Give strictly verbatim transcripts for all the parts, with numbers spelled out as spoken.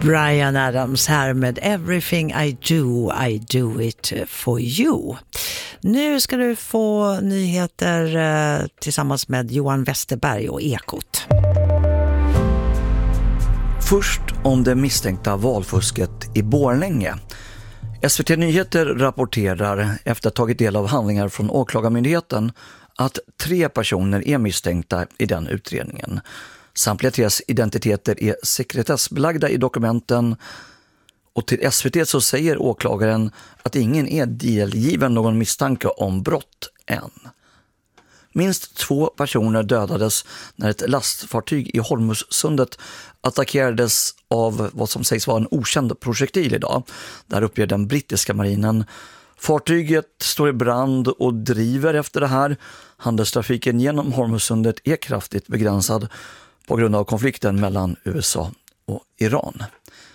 Bryan Adams här med Everything I do, I do it for you. Nu ska du få nyheter eh, tillsammans med Johan Westerberg och Ekot. Först om det misstänkta valfusket i Borlänge. S V T Nyheter rapporterar efter att ha tagit del av handlingar från åklagarmyndigheten att tre personer är misstänkta i den utredningen. Samtliga tres identiteter är sekretessbelagda i dokumenten och till S V T så säger åklagaren att ingen är delgiven någon misstanke om brott än. Minst två personer dödades när ett lastfartyg i Holmösundet attackerades av vad som sägs vara en okänd projektil idag. Där uppger den brittiska marinen. Fartyget står i brand och driver efter det här. Handelstrafiken genom Holmösundet är kraftigt begränsad på grund av konflikten mellan U S A och Iran.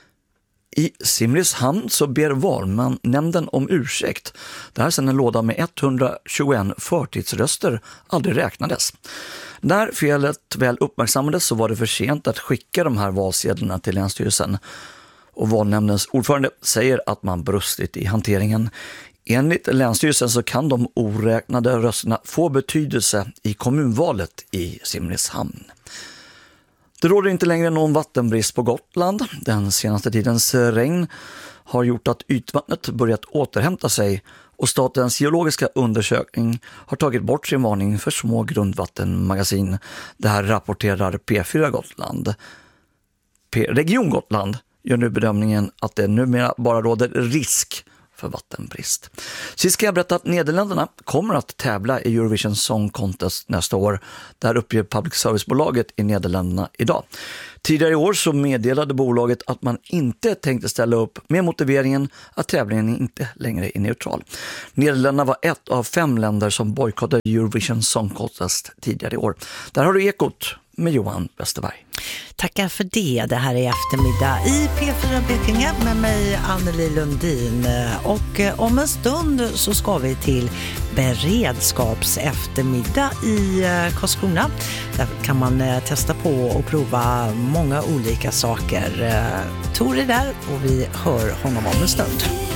I Simrishamn så ber valnämnden om ursäkt. Det här sedan en låda med etthundratjugoett förtidsröster aldrig räknades. När felet väl uppmärksammades så var det för sent att skicka de här valsedlarna till Länsstyrelsen. Och valnämndens ordförande säger att man brustit i hanteringen. Enligt Länsstyrelsen så kan de oräknade rösterna få betydelse i kommunvalet i Simrishamn. Det råder inte längre någon vattenbrist på Gotland. Den senaste tidens regn har gjort att ytvattnet börjat återhämta sig och Statens geologiska undersökning har tagit bort sin varning för små grundvattenmagasin. Det här rapporterar P fyra Gotland. P- Region Gotland gör nu bedömningen att det numera bara råder risk för vattenbrist. Sist ska jag berätta att Nederländerna kommer att tävla i Eurovision Song Contest nästa år. Där uppger public service-bolaget i Nederländerna idag. Tidigare i år så meddelade bolaget att man inte tänkte ställa upp med motiveringen att tävlingen inte längre är neutral. Nederländerna var ett av fem länder som bojkottade Eurovision Song Contest tidigare i år. Där har du Ekot med Johan Westerberg. Tackar för det. Det här är eftermiddag i P fyra Blekinge med mig Anneli Lundin. Och om en stund så ska vi till beredskapseftermiddag i Karlskrona. Där kan man testa på och prova många olika saker. Tor är där och vi hör honom om en stund.